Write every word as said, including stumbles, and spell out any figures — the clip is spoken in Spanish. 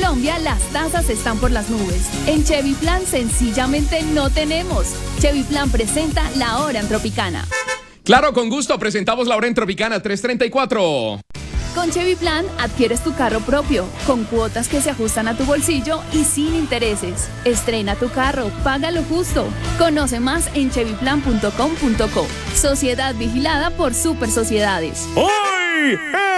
Colombia las tasas están por las nubes. En Chevy Plan sencillamente no tenemos. Chevy Plan presenta La Hora en Tropicana. Claro, con gusto presentamos La Hora en Tropicana tres treinta y cuatro. Con Chevy Plan adquieres tu carro propio, con cuotas que se ajustan a tu bolsillo y sin intereses. Estrena tu carro, paga lo justo. Conoce más en chevy plan punto com punto co. Sociedad vigilada por Super Sociedades. Hoy